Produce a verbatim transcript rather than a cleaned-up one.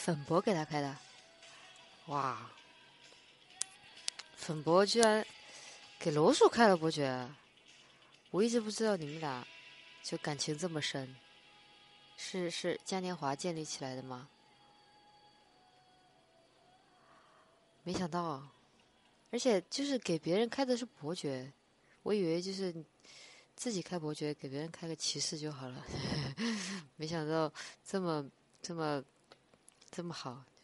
粉博给他开的，哇！粉博居然给罗叔开了伯爵，我一直不知道你们俩就感情这么深，是是嘉年华建立起来的吗？没想到，而且就是给别人开的是伯爵，我以为就是自己开伯爵，给别人开个骑士就好了，没想到这么这么这么好，